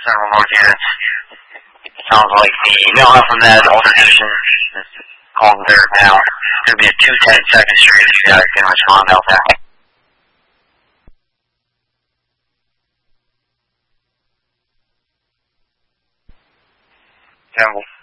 several more units. Sounds like the mill out from that alternation called third now. It's going to be a 210 2nd Street if you guys can respond out there. 10